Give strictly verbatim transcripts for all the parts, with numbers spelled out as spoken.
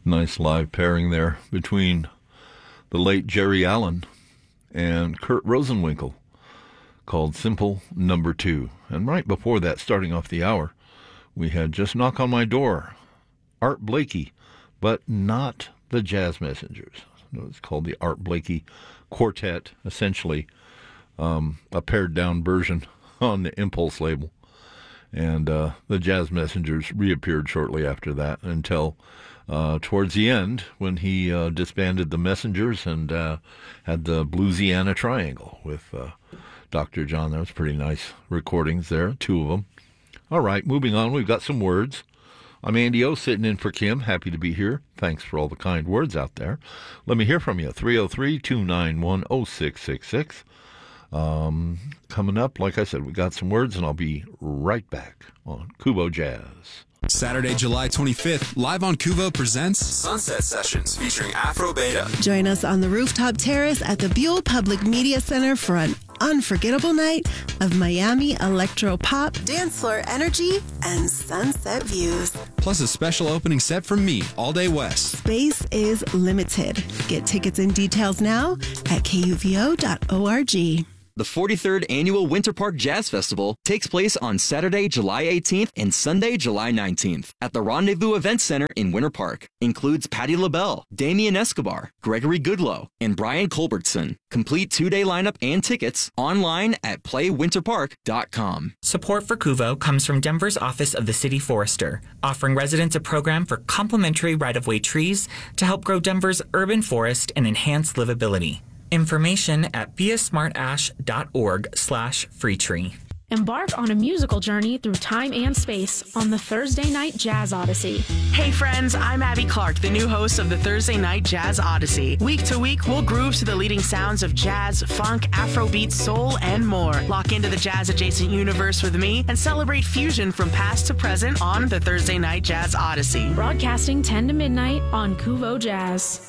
Nice live pairing there between the late Jerry Allen and Kurt Rosenwinkel called Simple Number Two. And right before that, starting off the hour, we had Just Knock on My Door, Art Blakey, but not the Jazz Messengers. It's called the Art Blakey Quartet, essentially um, a pared-down version on the Impulse label. And uh, the Jazz Messengers reappeared shortly after that until uh, towards the end when he uh, disbanded the Messengers and uh, had the Bluesiana Triangle with uh, Doctor John. That was pretty nice recordings there, two of them. All right, moving on, we've got some words. I'm Andy O, sitting in for Kim. Happy to be here. Thanks for all the kind words out there. Let me hear from you, three oh three, two nine one, oh six six six. Um, coming up, like I said, we got some words, and I'll be right back on Kubo Jazz. Saturday, July twenty-fifth, live on Kuvo presents Sunset Sessions featuring Afro Beta. Join us on the rooftop terrace at the Buell Public Media Center for an unforgettable night of Miami electro pop, dance floor energy, and sunset views. Plus a special opening set from me, All Day West. Space is limited. Get tickets and details now at K U V O dot org. The forty-third Annual Winter Park Jazz Festival takes place on Saturday, July eighteenth and Sunday, July nineteenth at the Rendezvous Event Center in Winter Park. Includes Patti LaBelle, Damian Escobar, Gregory Goodloe, and Brian Culbertson. Complete two-day lineup and tickets online at play winter park dot com. Support for Kuvo comes from Denver's Office of the City Forester, offering residents a program for complimentary right-of-way trees to help grow Denver's urban forest and enhance livability. Information at beasmartash.org slash free tree. Embark on a musical journey through time and space on the Thursday Night Jazz Odyssey. Hey friends, I'm Abby Clark, the new host of the Thursday Night Jazz Odyssey. Week to week, we'll groove to the leading sounds of jazz, funk, Afrobeat, soul, and more. Lock into the jazz-adjacent universe with me and celebrate fusion from past to present on the Thursday Night Jazz Odyssey. Broadcasting ten to midnight on Kuvo Jazz.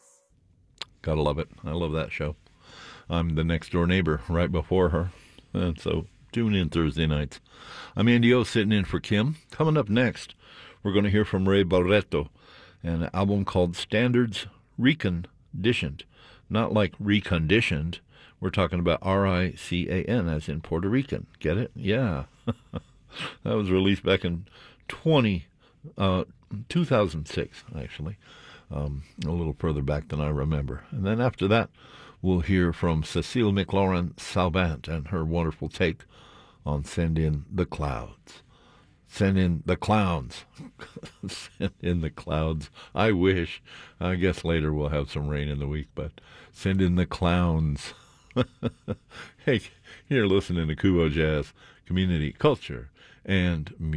Gotta love it. I love that show. I'm the next door neighbor right before her. And so tune in Thursday nights. I'm Andy O, sitting in for Kim. Coming up next, we're going to hear from Ray Barretto and an album called Standards Reconditioned. Not like reconditioned. We're talking about R I C A N, as in Puerto Rican. Get it? Yeah. That was released back in twenty, uh, two thousand six, actually. Um, a little further back than I remember. And then after that, we'll hear from Cecile McLaurin Salvant and her wonderful take on Send in the Clouds. Send in the clowns. Send in the clouds. I wish. I guess later we'll have some rain in the week, but send in the clowns. Hey, you're listening to Kubo Jazz, community, culture, and music.